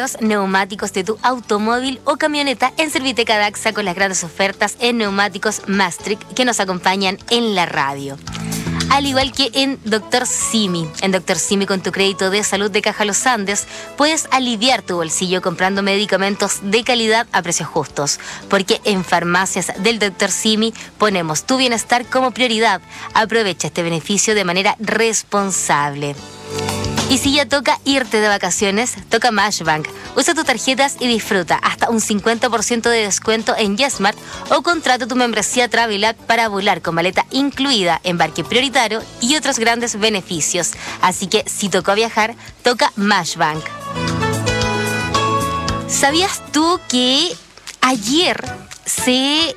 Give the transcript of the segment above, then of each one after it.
los neumáticos de tu automóvil o camioneta en Serviteca Daxa con las grandes ofertas en neumáticos Maastricht que nos acompañan en la radio. Al igual que en Dr. Simi. En Dr. Simi, con tu crédito de salud de Caja Los Andes, puedes aliviar tu bolsillo comprando medicamentos de calidad a precios justos. Porque en Farmacias del Dr. Simi ponemos tu bienestar como prioridad. Aprovecha este beneficio de manera responsable. Y si ya toca irte de vacaciones, toca Mashbank. Usa tus tarjetas y disfruta hasta un 50% de descuento en YesMart o contrata tu membresía Travelab para volar con maleta incluida, embarque prioritario y otros grandes beneficios. Así que si tocó viajar, toca Mashbank. ¿Sabías tú que ayer se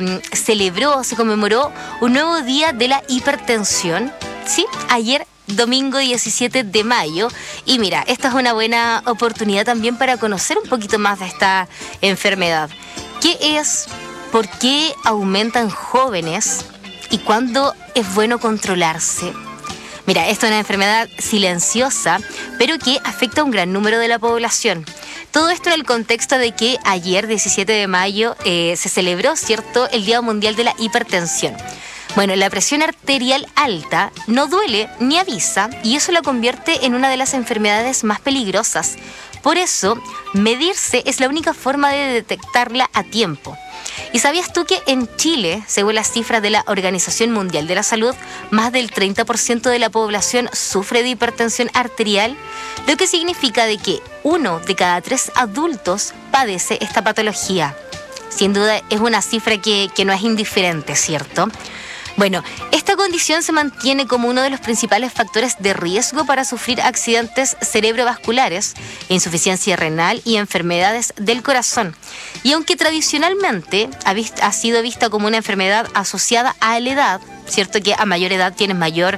conmemoró un nuevo día de la hipertensión? Sí, ayer domingo 17 de mayo. Y mira, esta es una buena oportunidad también para conocer un poquito más de esta enfermedad. ¿Qué es? ¿Por qué aumentan jóvenes? ¿Y cuándo es bueno controlarse? Mira, esta es una enfermedad silenciosa, pero que afecta a un gran número de la población. Todo esto en el contexto de que ayer, 17 de mayo, se celebró, ¿cierto?, el Día Mundial de la Hipertensión. Bueno, la presión arterial alta no duele ni avisa y eso la convierte en una de las enfermedades más peligrosas. Por eso, medirse es la única forma de detectarla a tiempo. ¿Y sabías tú que en Chile, según las cifras de la Organización Mundial de la Salud, más del 30% de la población sufre de hipertensión arterial? Lo que significa de que 1 de cada 3 adultos padece esta patología. Sin duda es una cifra que no es indiferente, ¿cierto? Bueno, esta condición se mantiene como uno de los principales factores de riesgo para sufrir accidentes cerebrovasculares, insuficiencia renal y enfermedades del corazón. Y aunque tradicionalmente ha sido vista como una enfermedad asociada a la edad, cierto que a mayor edad tienes mayor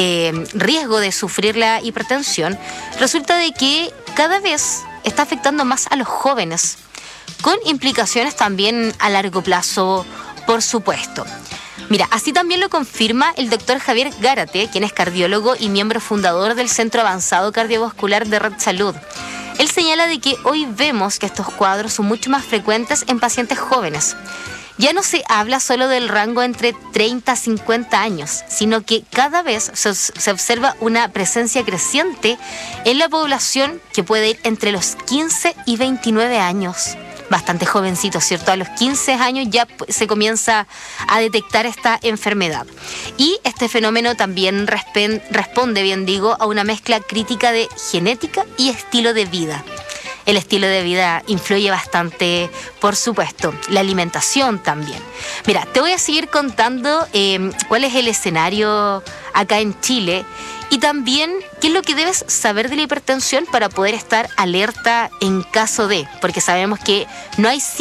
riesgo de sufrir la hipertensión, resulta de que cada vez está afectando más a los jóvenes, con implicaciones también a largo plazo, por supuesto. Mira, así también lo confirma el doctor Javier Gárate, quien es cardiólogo y miembro fundador del Centro Avanzado Cardiovascular de Red Salud. Él señala de que hoy vemos que estos cuadros son mucho más frecuentes en pacientes jóvenes. Ya no se habla solo del rango entre 30 a 50 años, sino que cada vez se observa una presencia creciente en la población que puede ir entre los 15 y 29 años. Bastante jovencito, ¿cierto? A los 15 años ya se comienza a detectar esta enfermedad. Y este fenómeno también responde, bien digo, a una mezcla crítica de genética y estilo de vida. El estilo de vida influye bastante, por supuesto. La alimentación también. Mira, te voy a seguir contando cuál es el escenario acá en Chile y también qué es lo que debes saber de la hipertensión para poder estar alerta en caso de, porque sabemos que no hay